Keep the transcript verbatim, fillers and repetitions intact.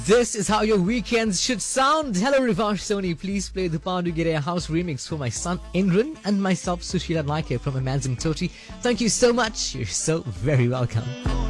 This is how your weekends should sound. Hello, Rivash Soni. Please play the Pandu Gire House remix for my son Ingrid and myself, Sushila Naike from Amazing Toti. Thank you so much. You're so very welcome.